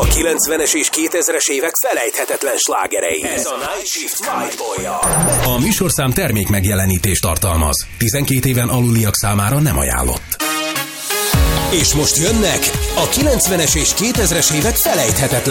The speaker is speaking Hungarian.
A 90-es és 2000-es évek felejthetetlen slágerei. Ez a Night Shift Whiteboy-ja. A műsorszám termék megjelenítést tartalmaz. 12 éven aluliak számára nem ajánlott. És most jönnek a 90-es és 2000-es évek felejthetetlen